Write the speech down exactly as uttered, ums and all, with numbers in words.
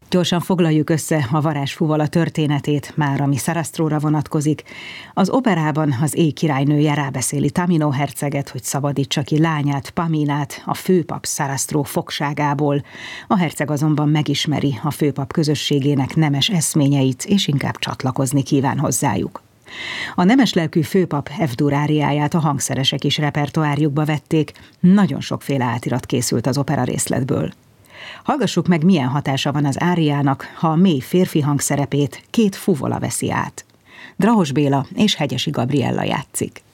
Gyorsan foglaljuk össze a varázsfúvala történetét, már ami Sarastróra vonatkozik. Az operában az éj királynője rábeszéli Tamino herceget, hogy szabadítsa ki lányát, Paminát a főpap Sarastró fogságából. A herceg azonban megismeri a főpap közösségének nemes eszményeit, és inkább csatlakozni kíván hozzájuk. A nemeslelkű főpap F-dur áriáját a hangszeresek is repertoárjukba vették, nagyon sokféle átirat készült az opera részletből. Hallgassuk meg, milyen hatása van az áriának, ha a mély férfi hangszerepét két fuvola veszi át. Drahos Béla és Hegyesi Gabriella játszik.